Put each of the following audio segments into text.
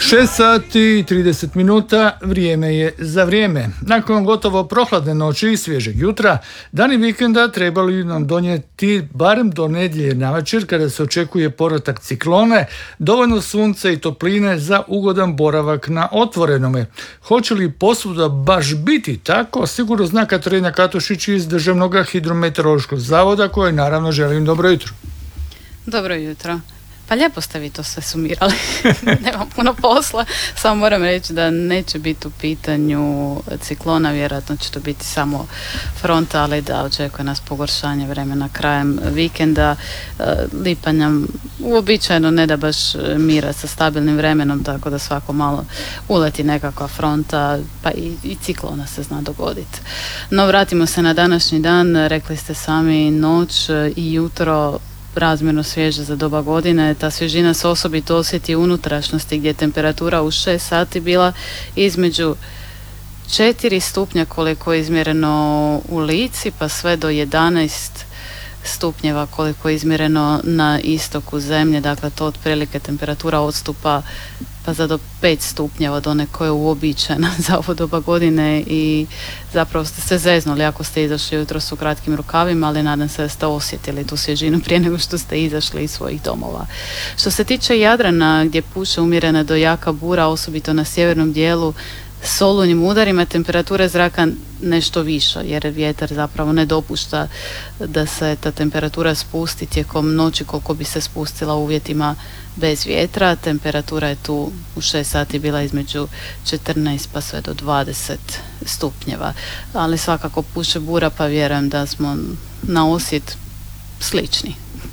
6 sati i 30 minuta, vrijeme je za vrijeme. Nakon gotovo prohladne noći i svježeg jutra, dani vikenda trebali nam donijeti barem do nedjelje navečer, kada se očekuje povratak ciklone, dovoljno sunca i topline za ugodan boravak na otvorenome. Hoće li posvuda baš biti tako, sigurno zna Katarina Katušić iz Državnog hidrometeorološkog zavoda, kojoj naravno želim dobro jutro. Dobro jutro. Pa lijepo ste vi to sve sumirali. Nemam puno posla. Samo moram reći da neće biti u pitanju ciklona, vjerojatno će to biti samo fronta, ali da očekuje nas pogoršanje vremena krajem vikenda. Lipanj nam uobičajeno ne da baš mira sa stabilnim vremenom, tako da svako malo uleti nekakva fronta, pa i ciklona se zna dogoditi. No, vratimo se na današnji dan. Rekli ste sami, noć i jutro razmjerno svježe za doba godine. Ta svježina se osobito osjeti u unutrašnjosti, gdje je temperatura u 6 sati bila između 4 stupnja koliko je izmjereno u Lici, pa sve do 11 stupnjeva koliko je izmjereno na istoku zemlje. Dakle, to otprilike temperatura odstupa pa za do 5 stupnjeva od one koja je uobičajena za ovo doba godine, i zapravo ste se zeznuli ako ste izašli jutros u kratkim rukavima, ali nadam se da ste osjetili tu svježinu prije nego što ste izašli iz svojih domova. Što se tiče Jadrana, gdje puše umjerena do jaka bura, osobito na sjevernom dijelu, s olujnim udarima, temperatura zraka nešto viša, jer vjetar zapravo ne dopušta da se ta temperatura spusti tijekom noći koliko bi se spustila u uvjetima bez vjetra. Temperatura je tu u 6 sati bila između 14 pa sve do 20 stupnjeva, ali svakako puše bura, pa vjerujem da smo na osjet slični.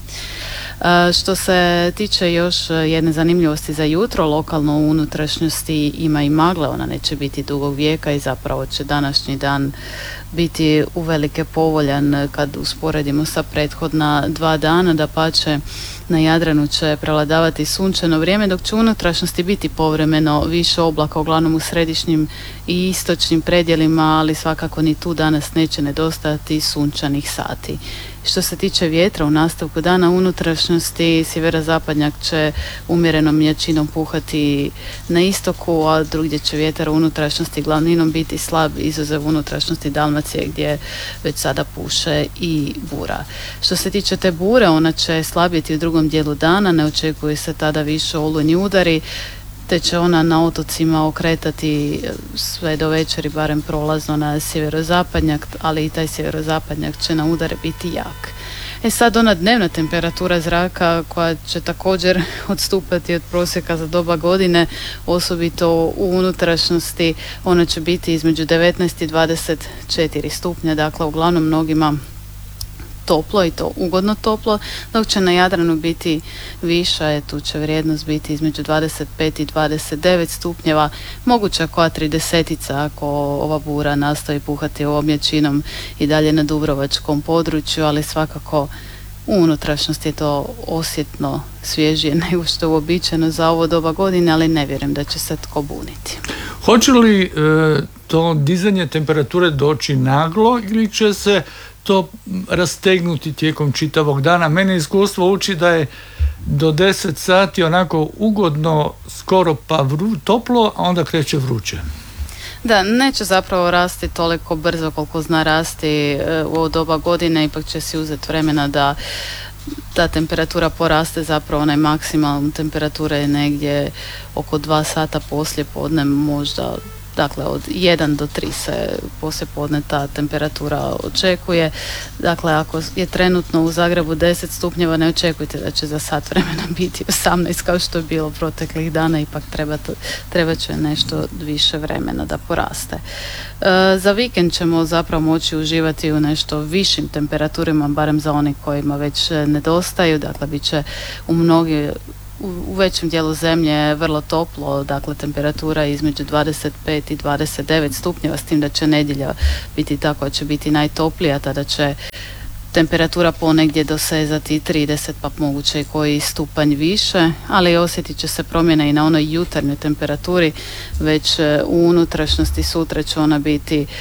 Što se tiče još jedne zanimljivosti za jutro, lokalno u unutrašnjosti ima i magle, ona neće biti dugog vijeka i zapravo će današnji dan biti uvelike povoljan kad usporedimo sa prethodna 2 dana. Dapače, na Jadranu će prevladavati sunčano vrijeme, dok će u unutrašnjosti biti povremeno više oblaka, uglavnom u središnjim i istočnim predjelima, ali svakako ni tu danas neće nedostajati sunčanih sati. Što se tiče vjetra, u nastavku dana u unutrašnjosti sjeverozapadnjak će umjerenom jačinom puhati na istoku, a drugdje će vjetar u unutrašnjosti glavninom biti slab, izuzev unutrašnjosti Dalmacije gdje već sada puše i bura. Što se tiče te bure, ona će slabjeti u drugom dijelu dana, ne očekuje se tada više olujni udari, te će ona na otocima okretati sve do večeri, barem prolazno na sjeverozapadnjak, ali i taj sjeverozapadnjak će na udare biti jak. Sad ona dnevna temperatura zraka koja će također odstupati od prosjeka za doba godine, osobito u unutrašnjosti, ona će biti između 19 i 24 stupnja, dakle uglavnom mnogima toplo i to ugodno toplo, dok će na Jadranu biti viša, tu će vrijednost biti između 25 i 29 stupnjeva, moguća koja 30-ica ako ova bura nastoji puhati ovom jačinom i dalje na dubrovačkom području, ali svakako u unutrašnjosti je to osjetno svježije nego što je uobičajeno za ovo doba godine, ali ne vjerujem da će se tko buniti. Hoće li to dizanje temperature doći naglo ili će se to rastegnuti tijekom čitavog dana? Mene iskustvo uči da je do 10 sati onako ugodno, skoro pa toplo, a onda kreće vruće. Da, neće zapravo rasti toliko brzo koliko zna rasti u ovo doba godine, ipak će si uzeti vremena da ta temperatura poraste. Zapravo onaj maksimalna temperatura je negdje oko 2 sata poslije podne, možda. Dakle, od 1 do 3 se poslije podne ta temperatura očekuje. Dakle, ako je trenutno u Zagrebu 10 stupnjeva, ne očekujte da će za sat vremena biti 18 kao što je bilo proteklih dana, ipak treba će nešto više vremena da poraste. Za vikend ćemo zapravo moći uživati u nešto višim temperaturama, barem za one kojima već nedostaju. Dakle, bit će u većem dijelu zemlje vrlo toplo, dakle temperatura između 25 i 29 stupnjeva, s tim da će nedjelja biti tako, će biti najtoplija, tada će temperatura ponegdje dosezati 30, pa moguće i koji stupanj više, ali osjetit će se promjena i na onoj jutarnjoj temperaturi. Već u unutrašnjosti sutra će ona biti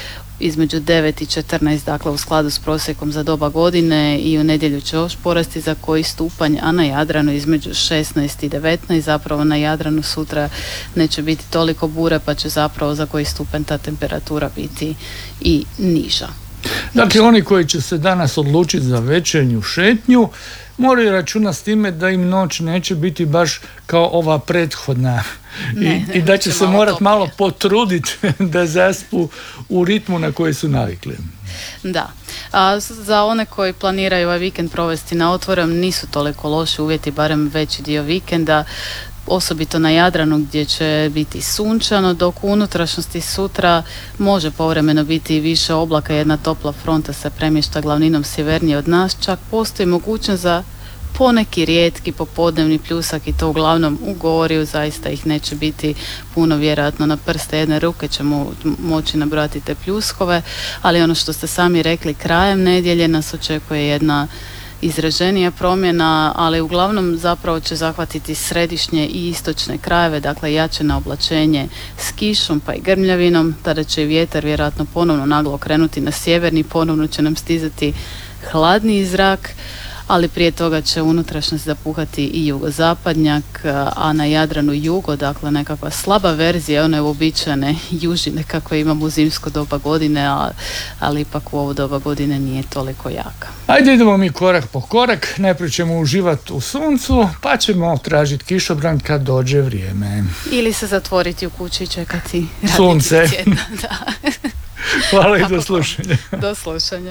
između 9 i 14, dakle u skladu s prosjekom za doba godine, i u nedjelju će još porasti za koji stupanj, a na Jadranu između 16 i 19, zapravo na Jadranu sutra neće biti toliko bure, pa će zapravo za koji stupanj ta temperatura biti i niža. Dakle, oni koji će se danas odlučiti za večernju šetnju moraju računati s time da im noć neće biti baš kao ova prethodna i da će se morati malo potruditi da zaspu u ritmu na koji su navikli. Da. A za one koji planiraju ovaj vikend provesti na otvorenom nisu toliko loši uvjeti, barem veći dio vikenda, osobito na Jadranu gdje će biti sunčano, dok u unutrašnjosti sutra može povremeno biti i više oblaka. Jedna topla fronta se premješta glavninom sjevernije od nas, čak postoji mogućnost za poneki rijetki popodnevni pljusak, i to uglavnom u Gorju. Zaista ih neće biti puno, vjerojatno na prste jedne ruke ćemo moći nabrojati te pljuskove, ali ono što ste sami rekli, krajem nedjelje nas očekuje jedna izraženija promjena, ali uglavnom zapravo će zahvatiti središnje i istočne krajeve, dakle jače na oblačenje s kišom pa i grmljavinom. Tada će i vjetar vjerojatno ponovno naglo okrenuti na sjeverni, ponovno će nam stizati hladniji zrak, ali prije toga će unutrašnjost zapuhati i jugozapadnjak, a na Jadranu jugo, dakle nekakva slaba verzija one uobičajene južine kako imamo u zimsko doba godine, ali ipak u ovo doba godine nije toliko jaka. Ajde idemo mi korak po korak, najprije ćemo uživati u suncu, pa ćemo tražiti kišobran kad dođe vrijeme. Ili se zatvoriti u kući i čekati sunce. Da. Hvala i do slušanja. Do slušanja.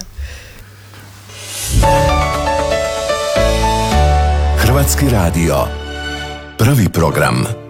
Hrvatski radio. Prvi program.